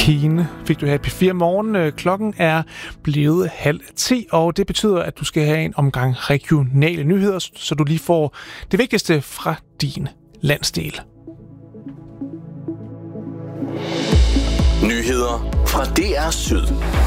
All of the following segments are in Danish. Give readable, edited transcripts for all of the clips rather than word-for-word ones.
Keen fik du her i P4 Morgen. Klokken er blevet 9:30, og det betyder, at du skal have en omgang regionale nyheder, så du lige får det vigtigste fra din landsdel. Nyheder fra DR Syd.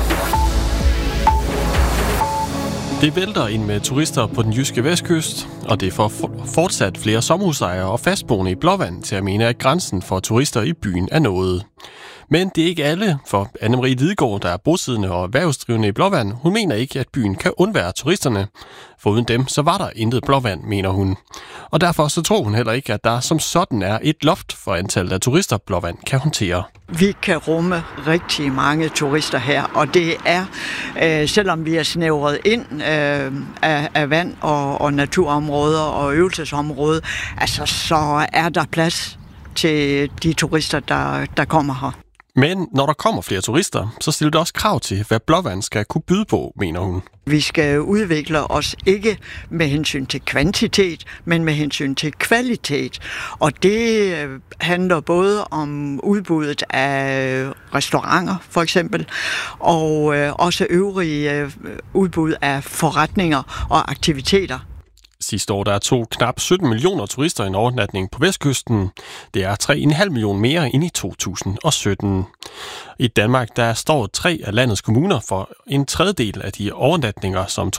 Det vælter ind med turister på den jyske vestkyst, og det får fortsat flere sommerhusejere og fastboende i Blåvand til at mene, at grænsen for turister i byen er nået. Men det er ikke alle, for Anne-Marie Lidegaard, der er bosiddende og erhvervsdrivende i Blåvand, hun mener ikke, at byen kan undvære turisterne. For uden dem, så var der intet Blåvand, mener hun. Og derfor så tror hun heller ikke, at der som sådan er et loft for antallet af turister, Blåvand kan håndtere. Vi kan rumme rigtig mange turister her, og det er, selvom vi er snævret ind af vand og naturområder og øvelsesområder, altså så er der plads til de turister, der kommer her. Men når der kommer flere turister, så stiller det også krav til, hvad Blåvand skal kunne byde på, mener hun. Vi skal udvikle os ikke med hensyn til kvantitet, men med hensyn til kvalitet. Og det handler både om udbuddet af restauranter, for eksempel, og også øvrige udbud af forretninger og aktiviteter. Sidste år der tog knap 17 millioner turister en overnatning på vestkysten. Det er 3,5 millioner mere end i 2017. I Danmark der står 3 af landets kommuner for en tredjedel af de overnatninger, som